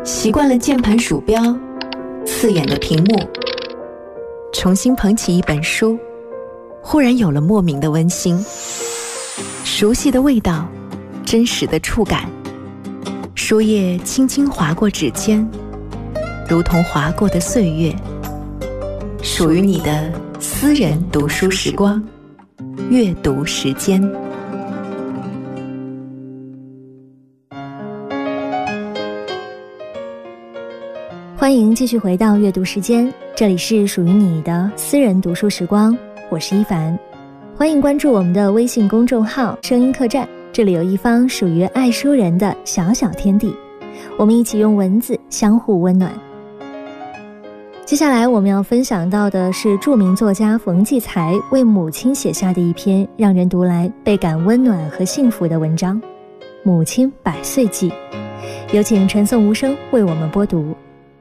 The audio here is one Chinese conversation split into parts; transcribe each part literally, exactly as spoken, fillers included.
习惯了键盘鼠标，刺眼的屏幕，重新捧起一本书，忽然有了莫名的温馨，熟悉的味道，真实的触感，书页轻轻划过指尖，如同划过的岁月，属于你的私人读书时光，阅读时间。 欢迎继续回到阅读时间，这里是属于你的私人读书时光，我是一凡。欢迎关注我们的微信公众号声音客栈，这里有一方属于爱书人的小小天地，我们一起用文字相互温暖。接下来我们要分享到的是著名作家冯骥才为母亲写下的一篇让人读来倍感温暖和幸福的文章《母亲百岁记》，有请陈颂无声为我们播读。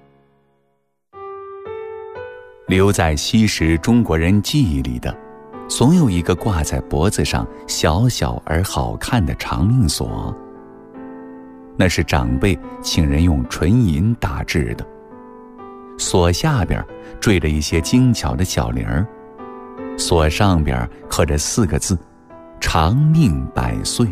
留在昔时中国人记忆里的，总有一个挂在脖子上小小而好看的长命锁，那是长辈请人用纯银打制的，锁下边缀着一些精巧的小铃儿，锁上边刻着四个字：长命百岁。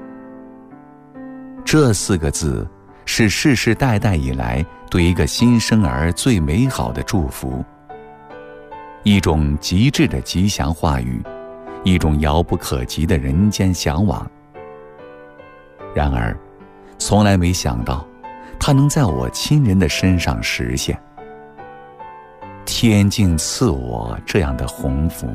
这四个字是世世代代以来对一个新生儿最美好的祝福，一种极致的吉祥话语，一种遥不可及的人间向往。然而从来没想到它能在我亲人的身上实现。天竟赐我这样的鸿福。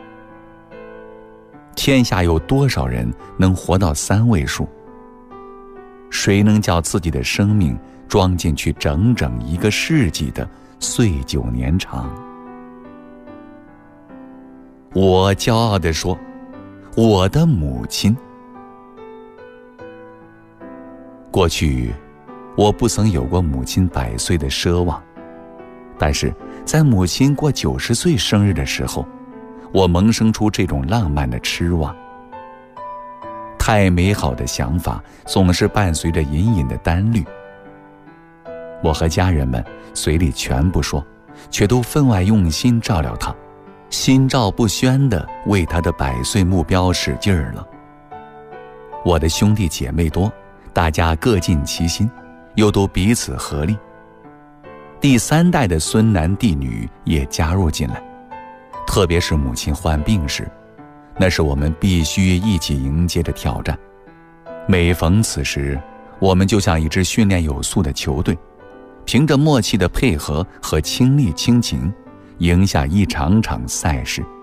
天下有多少人能活到三位数？谁能叫自己的生命装进去整整一个世纪的岁久年长？我骄傲地说，我的母亲。过去我不曾有过母亲百岁的奢望，但是在母亲过九十岁生日的时候，我萌生出这种浪漫的痴望。太美好的想法总是伴随着隐隐的担虑。我和家人们嘴里全不说，却都分外用心照料她，心照不宣地为他的百岁目标使劲儿了。我的兄弟姐妹多，大家各尽其心，又都彼此合力。第三代的孙男弟女也加入进来，特别是母亲患病时，那是我们必须一起迎接的挑战。每逢此时，我们就像一支训练有素的球队，凭着默契的配合和亲力亲情，赢下一场场赛事。